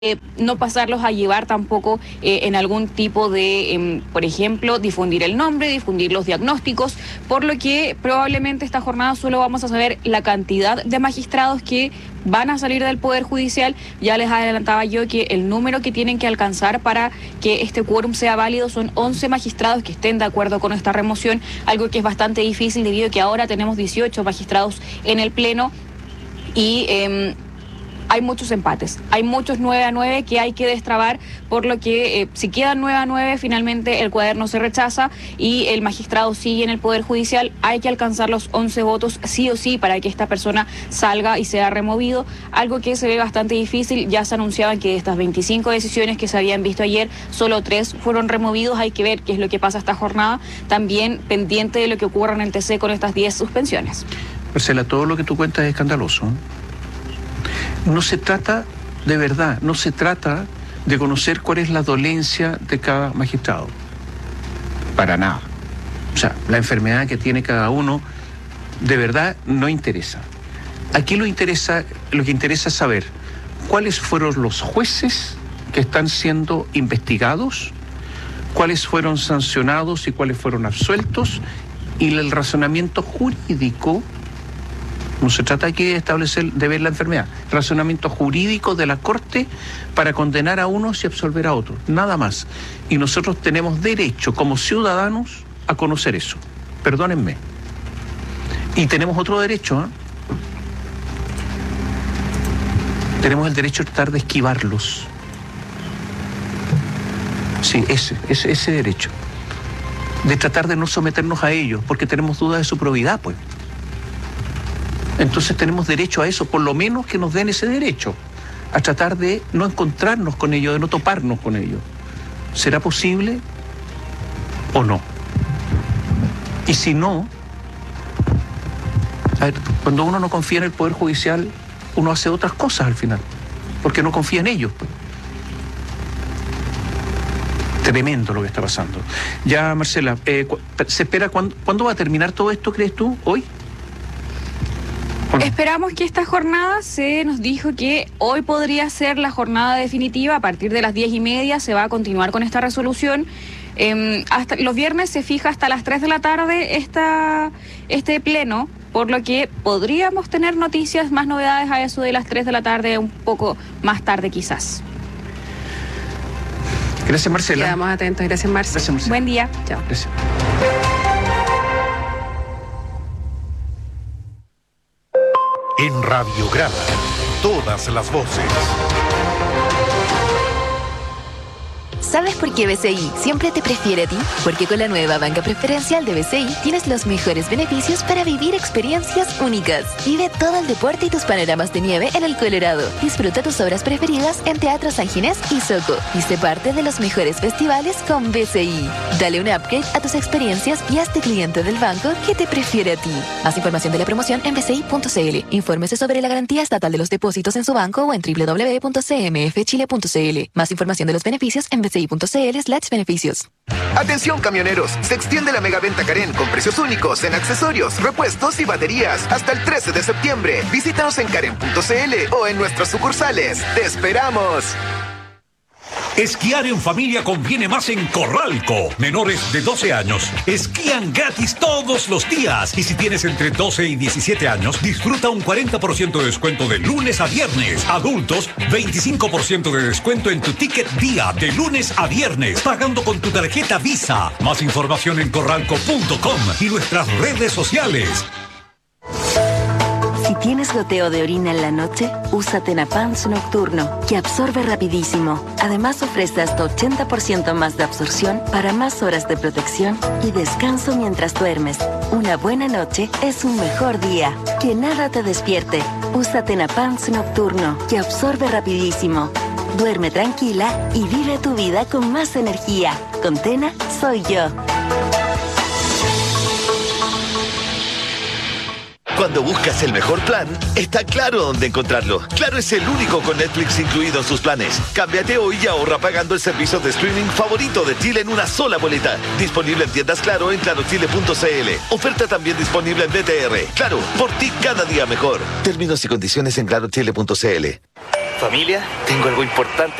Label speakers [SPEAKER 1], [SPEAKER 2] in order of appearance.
[SPEAKER 1] no pasarlos a llevar tampoco en algún tipo de, por ejemplo, difundir el nombre, difundir los diagnósticos, por lo que probablemente esta jornada solo vamos a saber la cantidad de magistrados que van a salir del Poder Judicial. Ya les adelantaba yo que el número que tienen que alcanzar para que este quórum sea válido son 11 magistrados que estén de acuerdo con esta remoción, algo que es bastante difícil debido a que ahora tenemos 18 magistrados en el Pleno y hay muchos empates, hay muchos 9-9 que hay que destrabar, por lo que si quedan 9-9, finalmente el cuaderno se rechaza y el magistrado sigue en el Poder Judicial. Hay que alcanzar los 11 votos sí o sí para que esta persona salga y sea removido, algo que se ve bastante difícil. Ya se anunciaban que de estas 25 decisiones que se habían visto ayer, solo 3 fueron removidos. Hay que ver qué es lo que pasa esta jornada, también pendiente de lo que ocurra en el TC con estas 10 suspensiones.
[SPEAKER 2] Marcela, todo lo que tú cuentas es escandaloso. No se trata, de verdad, no se trata de conocer cuál es la dolencia de cada magistrado. Para nada. O sea, la enfermedad que tiene cada uno, de verdad, no interesa. Aquí lo que interesa es saber cuáles fueron los jueces que están siendo investigados, cuáles fueron sancionados y cuáles fueron absueltos, y el razonamiento jurídico. No se trata aquí de establecer, de ver la enfermedad. Razonamiento jurídico de la Corte para condenar a unos y absolver a otros. Nada más. Y nosotros tenemos derecho, como ciudadanos, a conocer eso. Perdónenme. Y tenemos otro derecho, ¿eh? Tenemos el derecho de tratar de esquivarlos. Sí, ese derecho. De tratar de no someternos a ellos, porque tenemos dudas de su probidad, pues. Entonces tenemos derecho a eso, por lo menos que nos den ese derecho, a tratar de no encontrarnos con ellos, de no toparnos con ellos. ¿Será posible o no? Y si no, a ver, cuando uno no confía en el Poder Judicial, uno hace otras cosas al final, porque no confía en ellos, pues. Tremendo lo que está pasando. Ya, Marcela, ¿se espera cuándo va a terminar todo esto, crees tú, hoy?
[SPEAKER 1] Esperamos que esta jornada, se nos dijo que hoy podría ser la jornada definitiva. A partir de las 10:30 se va a continuar con esta resolución. Hasta los viernes se fija hasta las 3 de la tarde este pleno, por lo que podríamos tener noticias, más novedades a eso de las 3 de la tarde, un poco más tarde quizás.
[SPEAKER 2] Gracias, Marcela.
[SPEAKER 3] Quedamos atentos. Gracias, Marcela.
[SPEAKER 2] Gracias, Marcela.
[SPEAKER 1] Buen día.
[SPEAKER 3] Chao.
[SPEAKER 2] Gracias.
[SPEAKER 4] En Radiograma, todas las voces.
[SPEAKER 5] ¿Sabes por qué BCI siempre te prefiere a ti? Porque con la nueva banca preferencial de BCI tienes los mejores beneficios para vivir experiencias únicas. Vive todo el deporte y tus panoramas de nieve en el Colorado. Disfruta tus obras preferidas en Teatro San Ginés y Soco. Y sé parte de los mejores festivales con BCI. Dale un upgrade a tus experiencias y hazte cliente del banco que te prefiere a ti. Más información de la promoción en bci.cl. Infórmese sobre la garantía estatal de los depósitos en su banco o en www.cmfchile.cl. Más información de los beneficios en bci.cl/beneficios.
[SPEAKER 6] Atención camioneros, se extiende la megaventa Karen con precios únicos en accesorios, repuestos y baterías hasta el 13 de septiembre. Visítanos en karen.cl o en nuestras sucursales. ¡Te esperamos!
[SPEAKER 7] Esquiar en familia conviene más en Corralco. Menores de 12 años esquían gratis todos los días. Y si tienes entre 12 y 17 años, disfruta un 40% de descuento de lunes a viernes. Adultos, 25% de descuento en tu ticket día de lunes a viernes, pagando con tu tarjeta Visa. Más información en corralco.com y nuestras redes sociales.
[SPEAKER 8] Si tienes goteo de orina en la noche, usa Tenapans Nocturno, que absorbe rapidísimo. Además ofrece hasta 80% más de absorción para más horas de protección y descanso mientras duermes. Una buena noche es un mejor día. Que nada te despierte. Usa Tenapans Nocturno, que absorbe rapidísimo. Duerme tranquila y vive tu vida con más energía. Con Tena, soy yo.
[SPEAKER 6] Cuando buscas el mejor plan, está Claro dónde encontrarlo. Claro es el único con Netflix incluido en sus planes. Cámbiate hoy y ahorra pagando el servicio de streaming favorito de Chile en una sola boleta. Disponible en tiendas Claro en clarochile.cl. Oferta también disponible en BTR. Claro, por ti cada día mejor. Términos y condiciones en clarochile.cl. familia, tengo algo importante